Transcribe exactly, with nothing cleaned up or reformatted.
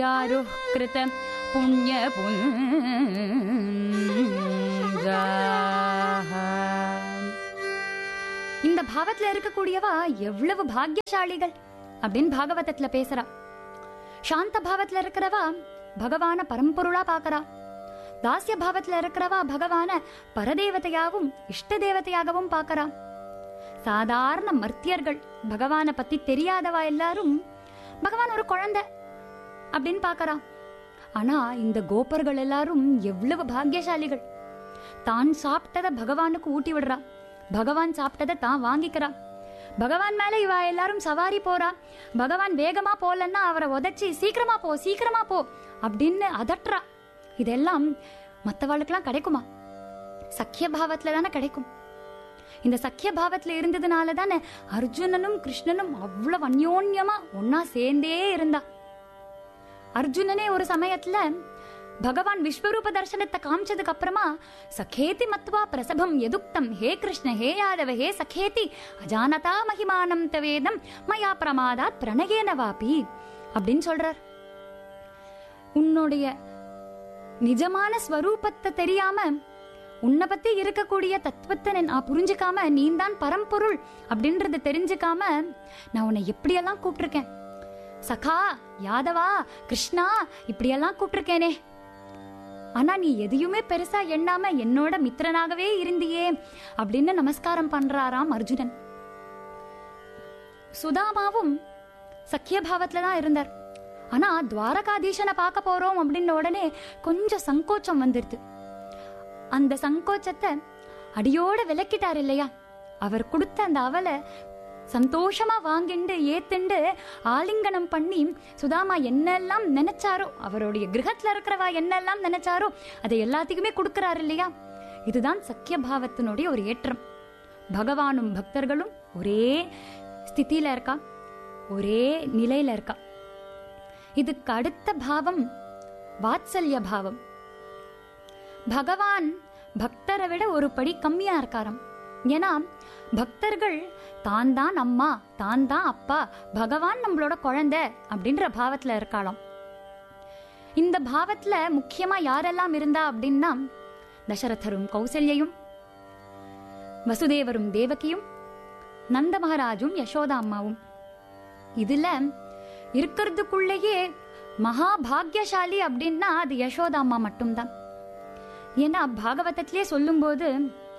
கிருத புண்ணிய இந்த பாவத்துல இருக்கக்கூடியவா எவ்வளவு பாக்கியசாலிகள் அப்படின்னு பாகவதத்துல பேசுறா. சாந்த பாவத்துல இருக்கிறவா பகவான பரம்பொருளா பாக்குறா. தாசிய பாவத்துல இருக்கிறவா பகவான பரதேவதையாவும் இஷ்ட தேவதையாகவும் பாக்குறா. சாதாரண மர்த்தியர்கள் பகவான பத்தி தெரியாதவா எல்லாரும் பகவான் ஒரு குழந்தை அப்படின்னு பாக்கறா. ஆனா இந்த கோபர்கள் எல்லாரும் எவ்வளவு பாக்கியசாலிகள். தான் சாப்பிட்டத பகவானுக்கு ஊட்டி விடுறா, பகவான் சாப்பிட்டதை தான் வாங்கிக்கிறா. பகவான் மேல இவ எல்லாரும் சவாரி போறா. பகவான் வேகமா போலன்னா அவரை உதைச்சி சீக்கிரமா போ சீக்கிரமா போ அப்படின்னு அதட்டுறா. இதெல்லாம் மற்றவாளுக்கெல்லாம் கிடைக்குமா? சக்கிய பாவத்துல தானே கிடைக்கும். இந்த சக்கிய பாவத்துல இருந்ததுனால தானே அர்ஜுனனும் கிருஷ்ணனும் அவ்வளவு அந்யோன்யமா ஒன்னா சேர்ந்தே இருந்தா. அர்ஜுனனே ஒரு சமயத்துல பகவான் விஸ்வரூப தர்சனத்தை காமிச்சதுக்கு அப்புறமா சகேதி மத்வா பிரசபம் எதுக்தம் ஹே கிருஷ்ண ஹே யாதவ ஹே சகேதி அஜானதா மகிமானம் தவேதம் மயா பிரமாதாத் பிரணயேன வாபி அப்படின்னு சொல்றார். உன்னுடைய நிஜமான ஸ்வரூபத்தை தெரியாம உன்னை பத்தி இருக்கக்கூடிய தத்துவத்தை நான் புரிஞ்சுக்காம நீந்தான் பரம்பொருள் அப்படின்றது தெரிஞ்சுக்காம நான் உன்னை எப்படியெல்லாம் கூப்பிட்டிருக்கேன். சகா யாதவா கிருஷ்ணா இப்படியெல்லாம் கூப்பிட்டிருக்கேனே. ஆனா நீ எதையுமே பெருசா எண்ணாம என்னோட மித்திரனாகவே இருந்தியே அப்படின்னு நமஸ்காரம் பண்றாராம் அர்ஜுனன். சுதாமாவும் சக்கிய பாவத்துல தான் இருந்தார். ஆனா துவாரகாதீசனை பார்க்க போறோம் அப்படின்ன உடனே கொஞ்சம் சங்கோச்சம் வந்துடுது. அந்த சங்கோச்சத்தை அடியோட விலக்கிட்டார் இல்லையா. அவர் கொடுத்த அந்த அவலை சந்தோஷமா வாங்கிண்டு ஏத்துண்டு ஆலிங்கனம் பண்ணி சுதாமா என்னெல்லாம் நினைச்சாரோ, அவருடைய கிரகத்துல இருக்கிறவா என்னெல்லாம் நினைச்சாரோ அதை எல்லாத்துக்குமே கொடுக்கிறாரு இல்லையா. இதுதான் சக்கிய பாவத்தினுடைய ஒரு ஏற்றம். பகவானும் பக்தர்களும் ஒரே ஸ்திதியில இருக்கா, ஒரே நிலையில இருக்கா. இதுக்கு அடுத்த பாவம் வாத்சல்ய பாவம். பகவான் பக்தரை விட ஒரு படி கம்மியா இருக்காராம். ஏன்னா பக்தர்கள் தான் தான் அம்மா தான் தான் அப்பா, பகவான் நம்மளோட குழந்தை அப்படின்ற பாவத்துல இருக்காளாம். இந்த பாவத்துல முக்கியமா யாரெல்லாம் இருந்தா அப்படின்னா தசரதரும் கௌசல்யையும் வசுதேவரும் தேவகியும் நந்த மகாராஜும் யசோதா அம்மாவும். இதுல இருக்கிறதுக்குள்ளேயே மகா பாக்யசாலி அப்படின்னா அது யசோதா அம்மா மட்டும்தான். ஏன்னா பாகவதத்திலே சொல்லும் போது